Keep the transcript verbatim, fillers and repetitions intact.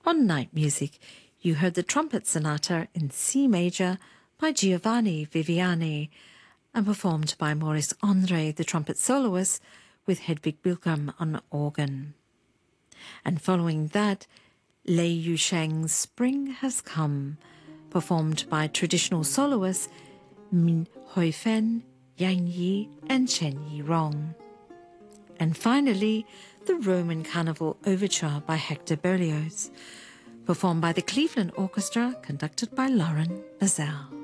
On Night Music, you heard the Trumpet Sonata in C major by Giovanni Viviani and performed by Maurice Andre, the trumpet soloist, with Hedwig Bilgam on organ. And following that, Lei Yusheng's Spring Has Come, performed by traditional soloists Min Hoifen, Yang Yi and Chen Yirong. And finally, the Roman Carnival Overture by Hector Berlioz, performed by the Cleveland Orchestra, conducted by Lauren Bazell.